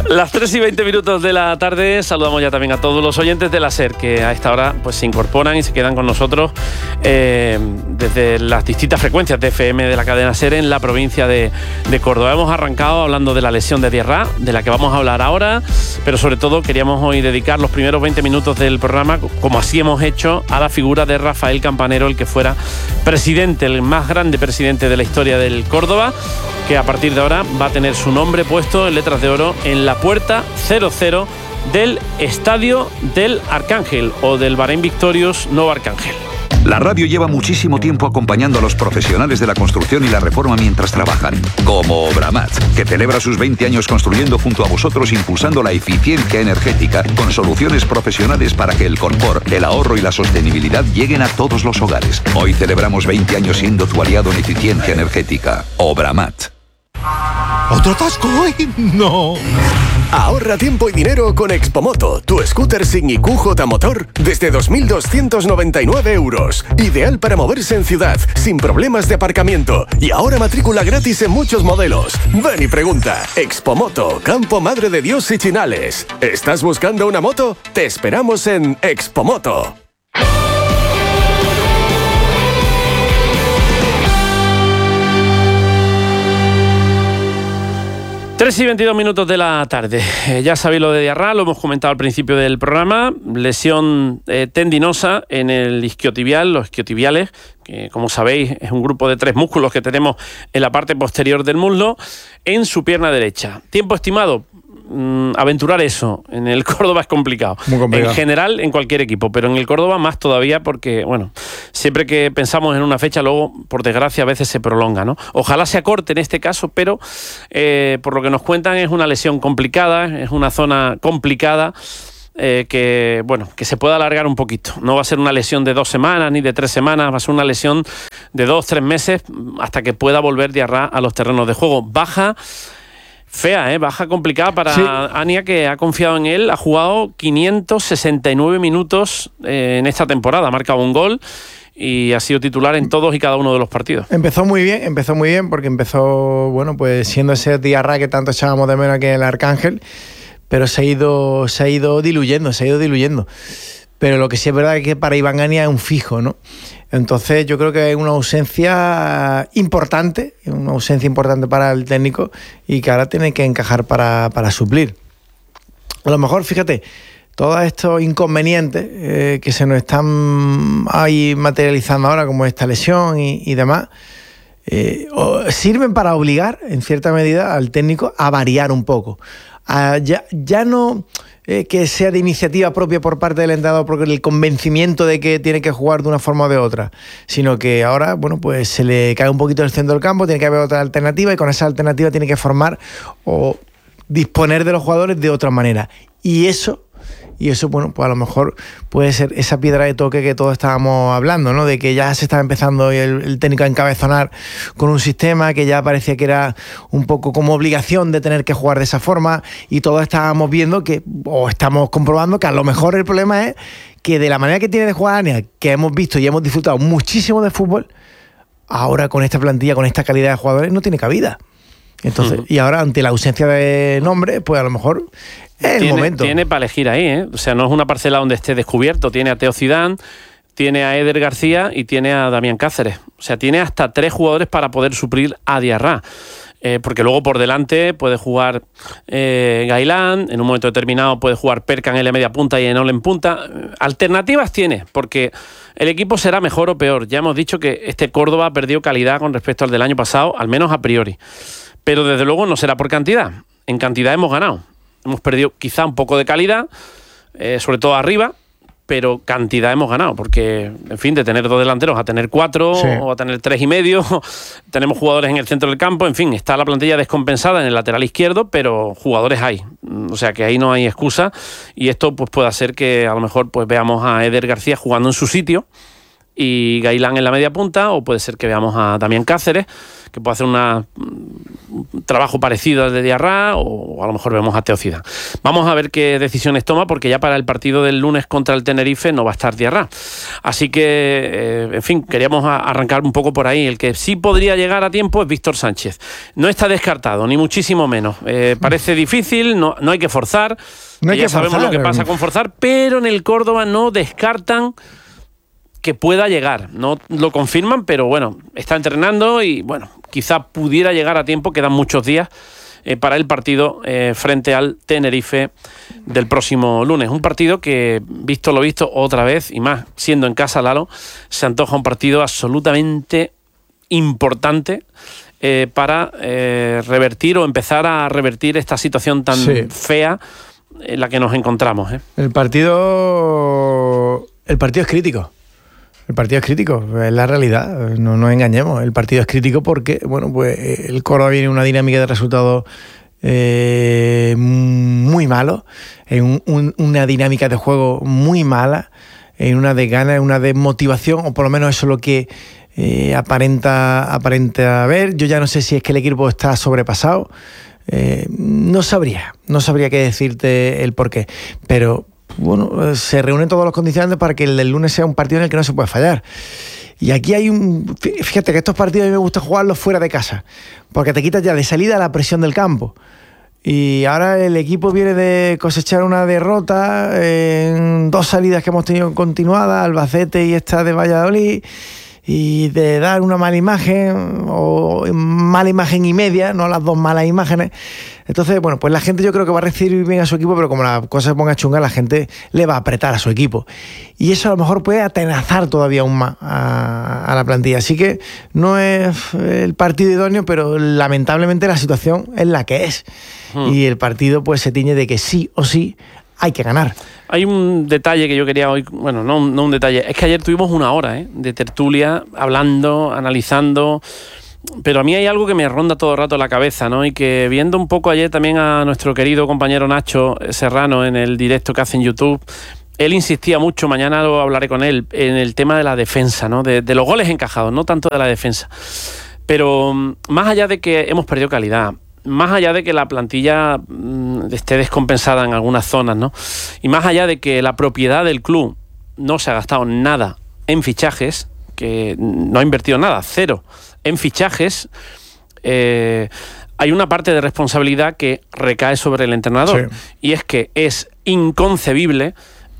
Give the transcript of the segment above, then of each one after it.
Las 3:20 de la tarde, saludamos ya también a todos los oyentes de la SER que a esta hora pues se incorporan y se quedan con nosotros desde las distintas frecuencias de FM de la cadena SER en la provincia de Córdoba. Hemos arrancado hablando de la lesión de Diarra, de la que vamos a hablar ahora, pero sobre todo queríamos hoy dedicar los primeros 20 minutos del programa, como así hemos hecho, a la figura de Rafael Campanero, el que fuera presidente, el más grande presidente de la historia del Córdoba, que a partir de ahora va a tener su nombre puesto en letras de oro en la puerta 00 del Estadio del Arcángel o del Bahrein Victorious Nuevo Arcángel. La radio lleva muchísimo tiempo acompañando a los profesionales de la construcción y la reforma mientras trabajan, como Obramat, que celebra sus 20 años construyendo junto a vosotros, impulsando la eficiencia energética con soluciones profesionales para que el confort, el ahorro y la sostenibilidad lleguen a todos los hogares. Hoy celebramos 20 años siendo tu aliado en eficiencia energética. Obramat. ¿Otro atasco? ¡Ay, no! Ahorra tiempo y dinero con Expomoto, tu scooter sin IQ J motor desde 2.299 euros. Ideal para moverse en ciudad, sin problemas de aparcamiento. Y ahora matrícula gratis en muchos modelos. Ven y pregunta. Expomoto, Campo Madre de Dios y Chinales. ¿Estás buscando una moto? Te esperamos en Expomoto. 3:22 de la tarde. Ya sabéis lo de Diarra, lo hemos comentado al principio del programa. Lesión tendinosa en el isquiotibial, los isquiotibiales, que como sabéis es un grupo de 3 músculos que tenemos en la parte posterior del muslo, en su pierna derecha. Tiempo estimado. Aventurar eso en el Córdoba es complicado. Muy complicado. En general, en cualquier equipo, pero en el Córdoba más todavía porque, bueno, siempre que pensamos en una fecha, luego, por desgracia, a veces se prolonga, ¿no? Ojalá se acorte en este caso, pero por lo que nos cuentan es una lesión complicada, es una zona complicada que se puede alargar un poquito. No va a ser una lesión de 2 semanas ni de 3 semanas, va a ser una lesión de 2-3 meses hasta que pueda volver Diarra a los terrenos de juego. Baja fea, baja complicada para sí. Ania, que ha confiado en él, ha jugado 569 minutos en esta temporada, ha marcado un gol y ha sido titular en todos y cada uno de los partidos. Empezó muy bien porque empezó, pues siendo ese Diarra que tanto echábamos de menos aquí en el Arcángel, pero se ha ido diluyendo. Pero lo que sí es verdad es que para Iván Ania es un fijo, ¿no? Entonces yo creo que es una ausencia importante para el técnico y que ahora tiene que encajar para suplir. A lo mejor, fíjate, todos estos inconvenientes que se nos están ahí materializando ahora, como esta lesión y demás, sirven para obligar, en cierta medida, al técnico a variar un poco. Ya no que sea de iniciativa propia por parte del entrenador porque el convencimiento de que tiene que jugar de una forma o de otra, sino que ahora pues se le cae un poquito el centro del campo, tiene que haber otra alternativa y con esa alternativa tiene que formar o disponer de los jugadores de otra manera. Y eso pues a lo mejor puede ser esa piedra de toque que todos estábamos hablando, ¿no? De que ya se estaba empezando el técnico a encabezonar con un sistema que ya parecía que era un poco como obligación de tener que jugar de esa forma, y todos estábamos viendo o estamos comprobando que a lo mejor el problema es que de la manera que tiene de jugar Ania, que hemos visto y hemos disfrutado muchísimo de fútbol, ahora con esta plantilla, con esta calidad de jugadores, no tiene cabida. Entonces, y ahora ante la ausencia de nombre, pues a lo mejor es el momento. Tiene para elegir ahí, O sea, no es una parcela donde esté descubierto. Tiene a Teo Zidane, tiene a Eder García y tiene a Damián Cáceres. O sea, tiene hasta 3 jugadores para poder suplir a Diarra. Porque luego por delante puede jugar Gailán, en un momento determinado puede jugar Perkan en la media punta y Enol en punta. Alternativas tiene, porque el equipo será mejor o peor. Ya hemos dicho que este Córdoba ha perdido calidad con respecto al del año pasado, al menos a priori. Pero desde luego no será por cantidad. En cantidad hemos ganado. Hemos perdido quizá un poco de calidad, sobre todo arriba, pero cantidad hemos ganado, porque, en fin, de tener 2 delanteros a tener 4 sí. O a tener 3,5, tenemos jugadores en el centro del campo, en fin, está la plantilla descompensada en el lateral izquierdo, pero jugadores hay, o sea que ahí no hay excusa, y esto pues puede hacer que a lo mejor pues veamos a Eder García jugando en su sitio y Gailán en la media punta, o puede ser que veamos a Damián Cáceres, que puede hacer un trabajo parecido al de Diarra, o a lo mejor vemos a Teo Zidane. Vamos a ver qué decisiones toma, porque ya para el partido del lunes contra el Tenerife no va a estar Diarra. Así que, en fin, queríamos arrancar un poco por ahí. El que sí podría llegar a tiempo es Víctor Sánchez. No está descartado, ni muchísimo menos. Parece difícil, no hay que forzar. No hay ya que sabemos forzar, lo que pasa con forzar, pero en el Córdoba no descartan que pueda llegar. No lo confirman, pero bueno, está entrenando y bueno, quizá pudiera llegar a tiempo. Quedan muchos días para el partido frente al Tenerife del próximo lunes. Un partido que, visto lo visto otra vez, y más siendo en casa, Lalo, se antoja un partido absolutamente importante para revertir o empezar a revertir esta situación tan fea en la que nos encontramos. El partido es crítico. El partido es crítico, es la realidad, no nos engañemos. El partido es crítico porque, bueno, pues el Córdoba viene en una dinámica de resultados muy malo, en una dinámica de juego muy mala, en una desgana, en una desmotivación, o por lo menos eso es lo que aparenta ver. Yo ya no sé si es que el equipo está sobrepasado, no sabría qué decirte el porqué, pero bueno, se reúnen todos los condicionantes para que el del lunes sea un partido en el que no se puede fallar. Y aquí hay fíjate que estos partidos a mí me gusta jugarlos fuera de casa, porque te quitas ya de salida la presión del campo. Y ahora el equipo viene de cosechar una derrota en 2 salidas que hemos tenido continuadas, Albacete y esta de Valladolid, y de dar una mala imagen, o mala imagen y media, no las 2 malas imágenes. Entonces, bueno, pues la gente yo creo que va a recibir bien a su equipo, pero como la cosa se ponga chunga, la gente le va a apretar a su equipo. Y eso a lo mejor puede atenazar todavía aún más a la plantilla. Así que no es el partido idóneo, pero lamentablemente la situación es la que es. Y el partido pues se tiñe de que sí o sí hay que ganar. Hay un detalle que yo quería hoy, bueno, no un detalle, es que ayer tuvimos 1 hora de tertulia, hablando, analizando, pero a mí hay algo que me ronda todo el rato la cabeza, ¿no? Y que viendo un poco ayer también a nuestro querido compañero Nacho Serrano en el directo que hace en YouTube, él insistía mucho, mañana lo hablaré con él, en el tema de la defensa, ¿no? De los goles encajados, no tanto de la defensa. Pero más allá de que hemos perdido calidad, más allá de que la plantilla esté descompensada en algunas zonas, ¿no? Y más allá de que la propiedad del club no se ha gastado nada en fichajes, que no ha invertido nada, 0 en fichajes, hay una parte de responsabilidad que recae sobre el entrenador. Sí. Y es que es inconcebible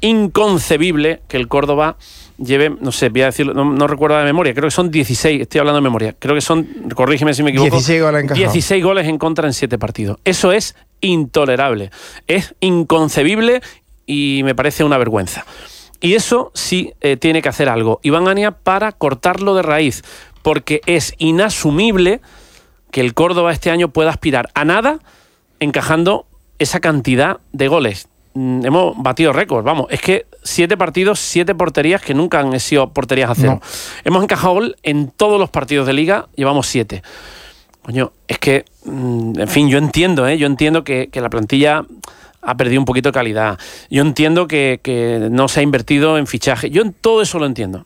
que el Córdoba lleve, no sé, voy a decirlo, no recuerdo de memoria, creo que son 16, estoy hablando de memoria, creo que son, corrígeme si me equivoco, 16 goles en contra en 7 partidos. Eso es intolerable, es inconcebible y me parece una vergüenza. Y eso sí tiene que hacer algo Iván Ania para cortarlo de raíz, porque es inasumible que el Córdoba este año pueda aspirar a nada encajando esa cantidad de goles. Hemos batido récords, vamos, es que 7 partidos, 7 porterías que nunca han sido porterías a 0. No. Hemos encajado gol en todos los partidos de liga, llevamos 7. Coño, es que, en fin, yo entiendo que la plantilla ha perdido un poquito de calidad. Yo entiendo que no se ha invertido en fichaje. Yo en todo eso lo entiendo.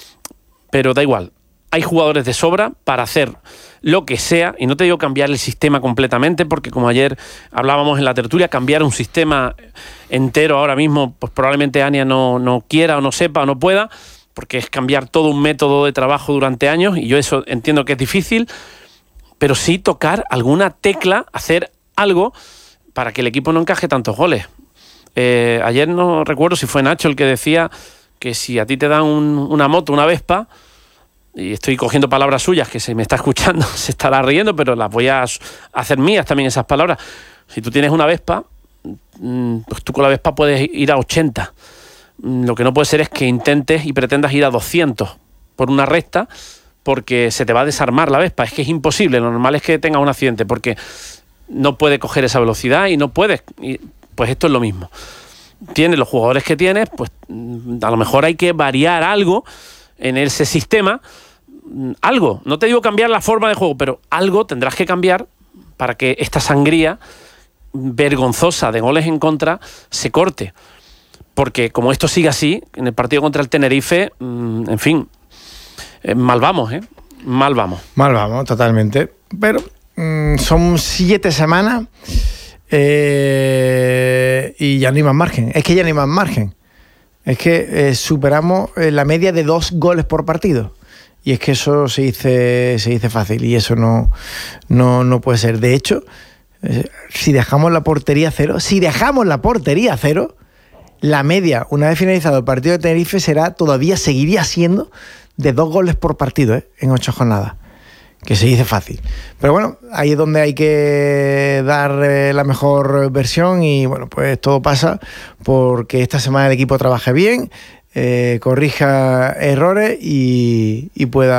Pero da igual, hay jugadores de sobra para hacer lo que sea, y no te digo cambiar el sistema completamente, porque como ayer hablábamos en la tertulia, cambiar un sistema entero ahora mismo, pues probablemente Ania no quiera o no sepa o no pueda, porque es cambiar todo un método de trabajo durante años, y yo eso entiendo que es difícil, pero sí tocar alguna tecla, hacer algo para que el equipo no encaje tantos goles. Ayer no recuerdo si fue Nacho el que decía que si a ti te dan una moto, una Vespa, y estoy cogiendo palabras suyas, que se me está escuchando, se estará riendo, pero las voy a hacer mías también esas palabras. Si tú tienes una Vespa, pues tú con la Vespa puedes ir a 80. Lo que no puede ser es que intentes y pretendas ir a 200 por una recta, porque se te va a desarmar la Vespa. Es que es imposible, lo normal es que tengas un accidente, porque no puede coger esa velocidad y no puedes. Y pues esto es lo mismo. Tienes los jugadores que tienes, pues a lo mejor hay que variar algo en ese sistema, algo, no te digo cambiar la forma de juego, pero algo tendrás que cambiar para que esta sangría vergonzosa de goles en contra se corte, porque como esto sigue así, en el partido contra el Tenerife, en fin, mal vamos, Mal vamos. Mal vamos, totalmente. Pero son 7 semanas y ya no hay más margen. Es que ya no hay más margen. Es que superamos la media de 2 goles por partido. Y es que eso se dice fácil y eso no puede ser. De hecho, si dejamos la portería cero, la media, una vez finalizado el partido de Tenerife, seguiría siendo de 2 goles por partido, en 8 jornadas. Que se dice fácil. Pero bueno, ahí es donde hay que dar la mejor versión y bueno, pues todo pasa porque esta semana el equipo trabaje bien, corrija errores y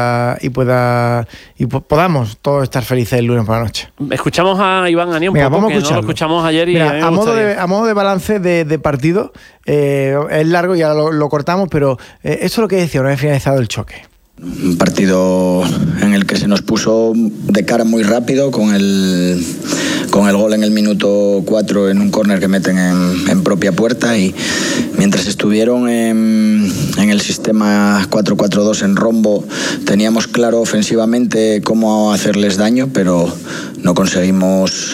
podamos todos estar felices el lunes por la noche. Escuchamos a Iván Anier un poco, vamos a que no lo escuchamos ayer y mira, a modo de balance de partido, es largo y ahora lo cortamos, pero esto es lo que decía una vez finalizado el choque. Un partido en el que se nos puso de cara muy rápido con el gol en el minuto 4 en un córner que meten en propia puerta, y mientras estuvieron en el sistema 4-4-2 en rombo teníamos claro ofensivamente cómo hacerles daño, pero no conseguimos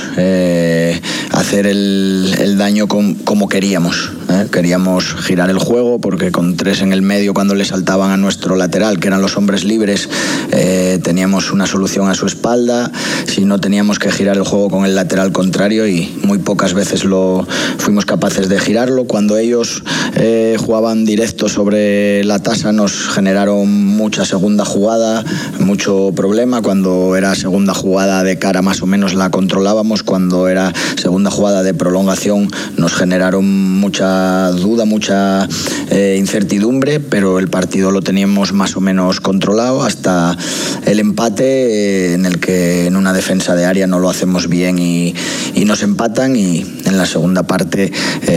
hacer el daño como queríamos. Queríamos girar el juego porque con 3 en el medio, cuando le saltaban a nuestro lateral, que eran los hombres libres, teníamos una solución a su espalda. Si no, teníamos que girar el juego con el lateral contrario y muy pocas veces fuimos capaces de girarlo. Cuando ellos jugaban directo sobre la tasa, nos generaron mucha segunda jugada, mucho problema. Cuando era segunda jugada de cara más o menos la controlábamos, cuando era segunda jugada de prolongación nos generaron mucha duda, mucha incertidumbre, pero el partido lo teníamos más o menos controlado hasta el empate, en el que en una defensa de área no lo hacemos bien y nos empatan, y en la segunda parte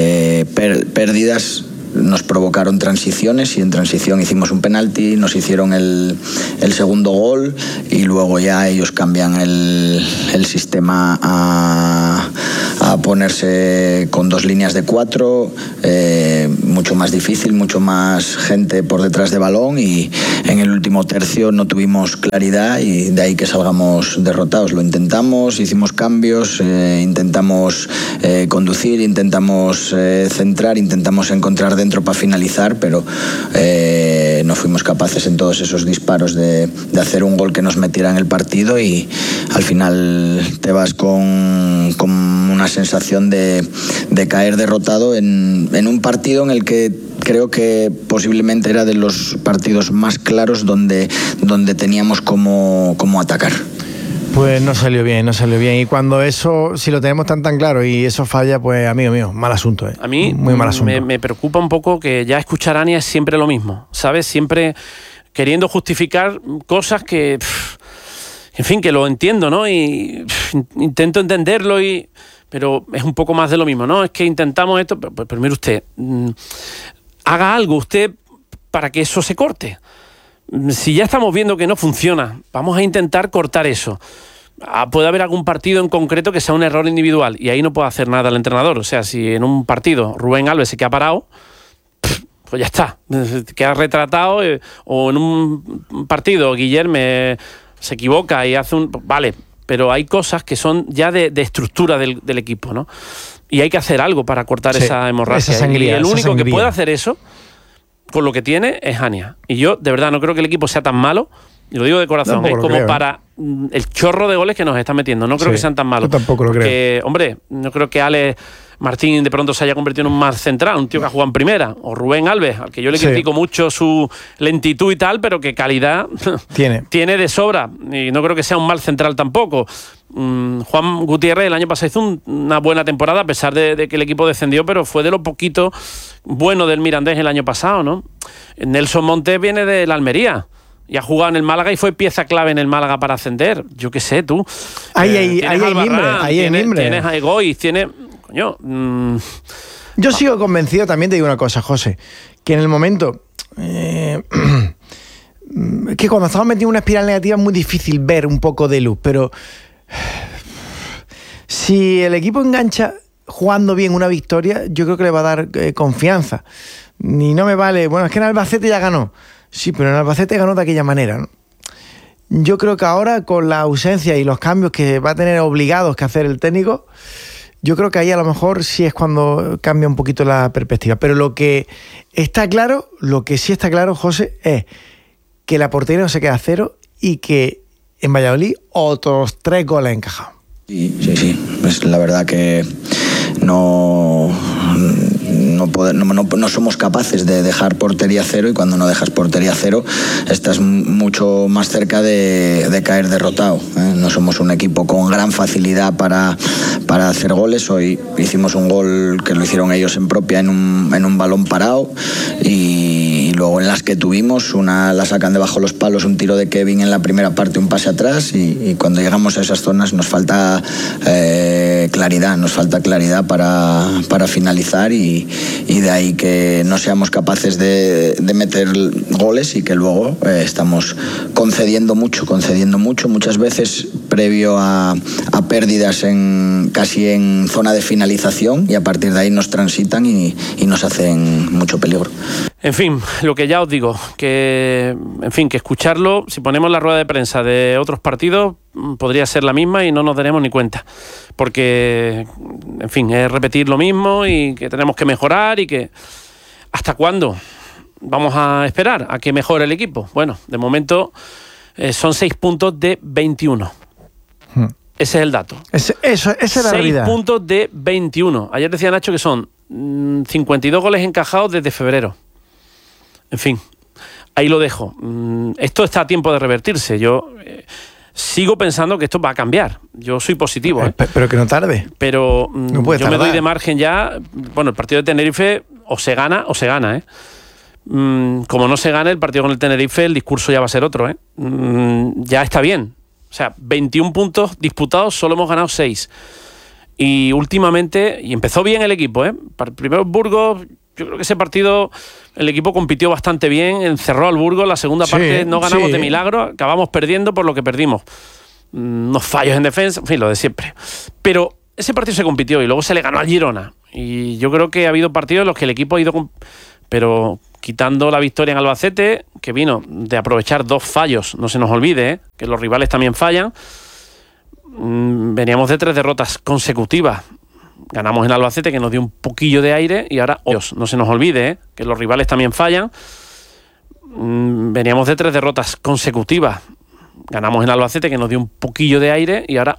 pérdidas nos provocaron transiciones y en transición hicimos un penalti, nos hicieron el segundo gol y luego ya ellos cambian el sistema a ponerse con 2 líneas de 4, mucho más difícil, mucho más gente por detrás de balón, y en el último tercio no tuvimos claridad y de ahí que salgamos derrotados. Lo intentamos, hicimos cambios, intentamos conducir, intentamos centrar, intentamos encontrar dentro para finalizar, pero no fuimos capaces en todos esos disparos de hacer un gol que nos metiera en el partido, y al final te vas con una sensación de caer derrotado en un partido en el que creo que posiblemente era de los partidos más claros donde teníamos cómo atacar. Pues no salió bien. Y cuando eso, si lo tenemos tan claro y eso falla, pues amigo mío, mal asunto. A mí muy mal asunto. Me preocupa un poco que ya escuchar a Ania es siempre lo mismo, ¿sabes? Siempre queriendo justificar cosas que, en fin, que lo entiendo, ¿no? Y intento entenderlo, pero es un poco más de lo mismo, ¿no? Es que intentamos esto, pero mire usted, haga algo usted para que eso se corte. Si ya estamos viendo que no funciona, vamos a intentar cortar eso. Puede haber algún partido en concreto que sea un error individual y ahí no puede hacer nada el entrenador. O sea, si en un partido Rubén Alves se queda parado, pues ya está, queda retratado, o en un partido Guillermo se equivoca y hace vale, pero hay cosas que son ya de estructura del equipo, ¿no? Y hay que hacer algo para cortar esa hemorragia. Esa sangría, y el único sangría que puede hacer eso, con lo que tiene, es Ania. Y yo, de verdad, no creo que el equipo sea tan malo, y lo digo de corazón, como para el chorro de goles que nos están metiendo. No creo que sean tan malos. Yo tampoco lo creo. Hombre, no creo que Alex Martín de pronto se haya convertido en un más central, un tío que ha jugado en primera, o Rubén Alves, al que yo le critico mucho su lentitud y tal, pero que calidad tiene de sobra, y no creo que sea un mal central tampoco. Juan Gutiérrez el año pasado hizo una buena temporada, a pesar de que el equipo descendió, pero fue de lo poquito bueno del Mirandés el año pasado, ¿no? Nelson Montes viene de la Almería y ha jugado en el Málaga y fue pieza clave en el Málaga para ascender. Yo qué sé, tú. Ahí hay mimbre. Tienes a Egois, Coño. Yo sigo convencido, también te digo una cosa, José, que en el momento que cuando estamos metidos en una espiral negativa es muy difícil ver un poco de luz, pero si el equipo engancha jugando bien una victoria, yo creo que le va a dar confianza. Y no me vale, bueno, es que en Albacete ya ganó. Sí, pero en Albacete ganó de aquella manera, ¿no? Yo creo que ahora, con la ausencia y los cambios que va a tener obligados que hacer el técnico, yo creo que ahí a lo mejor sí es cuando cambia un poquito la perspectiva. Pero lo que sí está claro, José, es que la portería no se queda a cero y que en Valladolid otros 3 goles encajados. Sí. Pues la verdad que no somos capaces de dejar portería cero, y cuando no dejas portería cero estás mucho más cerca de caer derrotado. No somos un equipo con gran facilidad para hacer goles. Hoy hicimos un gol que lo hicieron ellos en propia en un balón parado, y luego en las que tuvimos, una la sacan debajo los palos, un tiro de Kevin en la primera parte, un pase atrás, y cuando llegamos a esas zonas nos falta claridad para finalizar, y de ahí que no seamos capaces de meter goles, y que luego estamos concediendo mucho, muchas veces previo a pérdidas casi en zona de finalización, y a partir de ahí nos transitan y nos hacen mucho peligro. En fin, lo que ya os digo, que escucharlo, si ponemos la rueda de prensa de otros partidos, podría ser la misma y no nos daremos ni cuenta. Porque, en fin, es repetir lo mismo y que tenemos que mejorar y que... ¿Hasta cuándo vamos a esperar a que mejore el equipo? Bueno, de momento son 6 puntos de 21. Ese es el dato. Esa es la realidad. 6 puntos de 21. Ayer decía Nacho que son 52 goles encajados desde febrero. En fin, ahí lo dejo. Esto está a tiempo de revertirse. Yo sigo pensando que esto va a cambiar. Yo soy positivo. Pero que no tarde. Pero no puede yo tardar. me doy de margen ya. Bueno, el partido de Tenerife o se gana. Como no se gane el partido con el Tenerife, el discurso ya va a ser otro. Ya está bien. O sea, 21 puntos disputados, solo hemos ganado 6. Y últimamente, y empezó bien el equipo, Primero Burgos, yo creo que ese partido el equipo compitió bastante bien, encerró al Burgos, la segunda parte no ganamos de milagro, acabamos perdiendo por lo que perdimos. Unos fallos en defensa, en fin, lo de siempre. Pero ese partido se compitió y luego se le ganó al Girona. Y yo creo que ha habido partidos en los que el equipo ha ido... Pero quitando la victoria en Albacete, que vino de aprovechar 2 fallos, no se nos olvide, que los rivales también fallan, veníamos de 3 derrotas consecutivas. Ganamos en Albacete, que nos dio un poquillo de aire, y ahora, no se nos olvide, que los rivales también fallan. Veníamos de 3 derrotas consecutivas. Ganamos en Albacete, que nos dio un poquillo de aire, y ahora